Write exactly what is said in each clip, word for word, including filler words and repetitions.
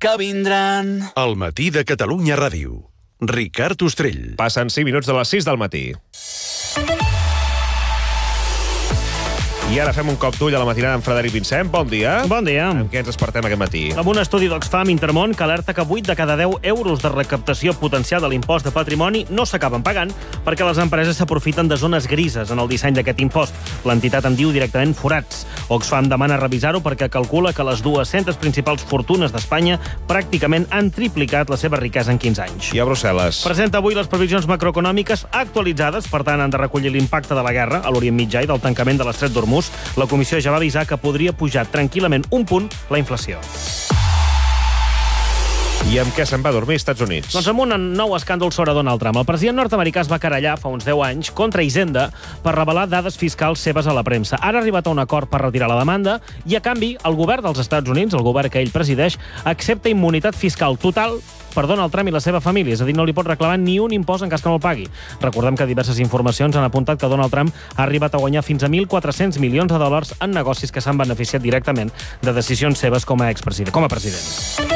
que vindran. El matí de Catalunya Ràdio. Ricard Ostrell. Passen cinc minuts de les sis del matí. I ara fem un cop d'ull a la matinada amb Frederic Vincent. Bon dia. Bon dia. Amb què ens despertem aquest matí? Amb un estudi d'Oxfam Intermón que alerta que vuit de cada deu euros de recaptació potencial de l'impost de patrimoni no s'acaben pagant perquè les empreses s'aprofiten de zones grises en el disseny d'aquest impost. L'entitat en diu directament forats. Oxfam demana revisar-ho perquè calcula que les dues-centes principals fortunes d'Espanya pràcticament han triplicat la seva riquesa en quinze anys. I a Brussel·les? Presenta avui les previsions macroeconòmiques actualitzades, per tant han de recollir l'impacte de la guerra a l'Orient Mitjà i del tancament de l'Estret d'Hormuz. La comissió ja va avisar que podria pujar tranquil·lament un punt la inflació. I amb què se'n va dormir als Estats Units? Doncs amb un nou escàndol sobre Donald Trump. El president nord-americà es va querellar fa uns deu anys contra Hisenda per revelar dades fiscals seves a la premsa. Ara ha arribat a un acord per retirar la demanda i, a canvi, el govern dels Estats Units, el govern que ell presideix, accepta immunitat fiscal total per Donald Trump i la seva família. És a dir, no li pot reclamar ni un impost en cas que no el pagui. Recordem que diverses informacions han apuntat que Donald Trump ha arribat a guanyar fins a mil quatre-cents milions de dòlars en negocis que s'han beneficiat directament de decisions seves com a expresident, com a president.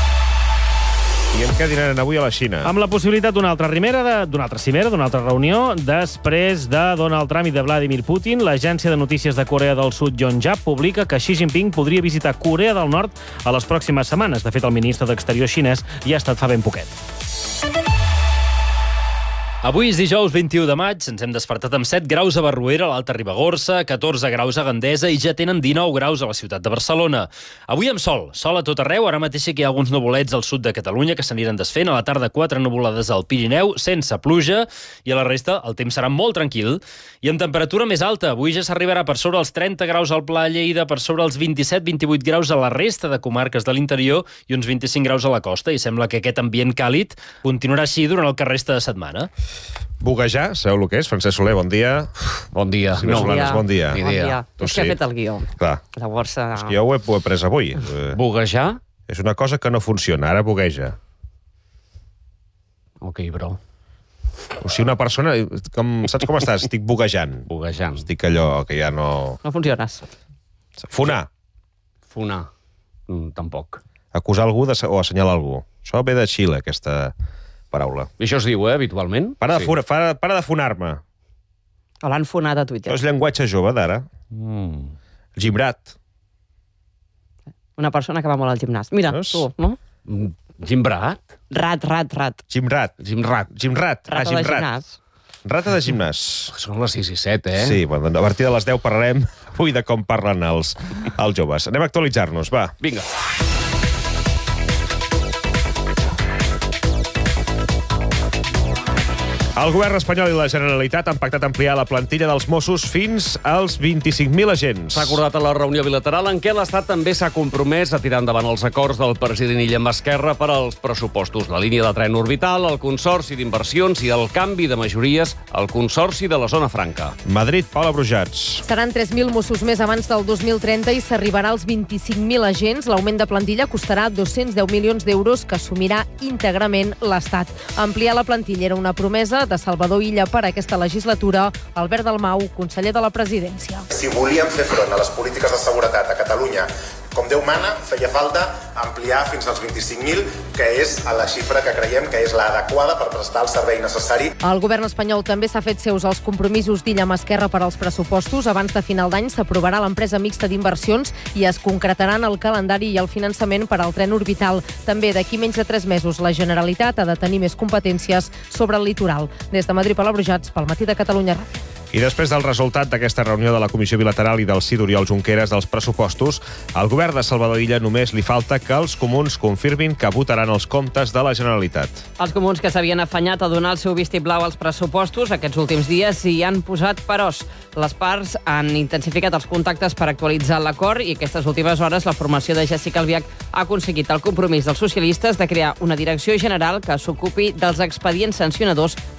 I amb què dinaran avui a la Xina? Amb la possibilitat d'una altra cimera, d'una altra cimera, d'una altra reunió, després de Donald Trump i de Vladimir Putin, l'agència de notícies de Corea del Sud, Yonhap, publica que Xi Jinping podria visitar Corea del Nord a les pròximes setmanes. De fet, el ministre d'Exterior xinès ja ha estat fa ben poquet. Avui és dijous vint-i-u de maig, ens hem despertat amb set graus a Barruera, a l'Alta Ribagorça, catorze graus a Gandesa i ja tenen dinou graus a la ciutat de Barcelona. Avui amb sol, sol a tot arreu, ara mateix que hi ha alguns nuvolets al sud de Catalunya que s'aniran desfent, a la tarda quatre nuvolades al Pirineu, sense pluja, i a la resta el temps serà molt tranquil. I amb temperatura més alta, avui ja s'arribarà per sobre els trenta graus al Pla de Lleida, per sobre els vint-i-set vint-i-vuit graus a la resta de comarques de l'interior i uns vint-i-cinc graus a la costa, i sembla que aquest ambient càlid continuarà així durant el que resta de setmana. Buguejar, sabeu el que és? Francesc Soler, bon dia. Bon dia. Sí, no, Blanes, bon dia. Bon dia. Tu És que sí. ha fet el guió. Clar. Llavors... Uh... És que jo ho he, ho he pres avui. Buguejar? És una cosa que no funciona, ara bugueja. Ok, bro. O sigui, una persona... Com, saps com estàs? Estic buguejant. Buguejant. Estic allò que ja no... No funciones. Fonar. Fonar. Mm, tampoc. Acusar algú de, o assenyalar algú. Això ve de Xile, aquesta paraula. I això es diu, eh, habitualment? Para de, Sí. fura, para, para de fonar-me. O l'han fonat a Twitter. Això és llenguatge jove d'ara. Mm. Gimrat. Una persona que va molt al gimnàs. Mira, Veus? tu, no? Mm, Gimbrat? Rat, rat, rat. Gimrat. Gimrat. Gimrat. Ah, Rata de gimrat. gimnàs. Rata de gimnàs. Són les sis i set, eh? Sí, bueno, a partir de les deu parlarem avui de com parlen els, els joves. Anem a actualitzar-nos, va. Vinga. El govern espanyol i la Generalitat han pactat ampliar la plantilla dels Mossos fins als vint-i-cinc mil agents. S'ha acordat a la reunió bilateral en què l'Estat també s'ha compromès a tirar endavant els acords del president Illa amb Esquerra per als pressupostos. La línia de tren orbital, el Consorci d'Inversions i el canvi de majories al Consorci de la Zona Franca. Madrid, Paula Brujats. Seran tres mil Mossos més abans del dos mil trenta i s'arribarà als vint-i-cinc mil agents. L'augment de plantilla costarà dos-cents deu milions d'euros que assumirà íntegrament l'Estat. Ampliar la plantilla era una promesa de Salvador Illa per a aquesta legislatura. Albert Dalmau, conseller de la Presidència. Si volíem fer front a les polítiques de seguretat a Catalunya com Déu mana, feia falta ampliar fins als vint-i-cinc mil, que és la xifra que creiem que és l'adequada per prestar el servei necessari. El govern espanyol també s'ha fet seus els compromisos d'Illa amb Esquerra per als pressupostos. Abans de final d'any s'aprovarà l'empresa mixta d'inversions i es concretaran el calendari i el finançament per al tren orbital. També d'aquí menys de tres mesos la Generalitat ha de tenir més competències sobre el litoral. Des de Madrid, Paula Brujats, pel Matí de Catalunya Ràdio. I després del resultat d'aquesta reunió de la Comissió Bilateral i del sí d'Oriol Junqueras dels pressupostos, al govern de Salvador Illa només li falta que els comuns confirmin que votaran els comptes de la Generalitat. Els comuns que s'havien afanyat a donar el seu vistiplau als pressupostos aquests últims dies hi han posat peròs. Les parts han intensificat els contactes per actualitzar l'acord i aquestes últimes hores la formació de Jessica Albiach ha aconseguit el compromís dels socialistes de crear una direcció general que s'ocupi dels expedients sancionadors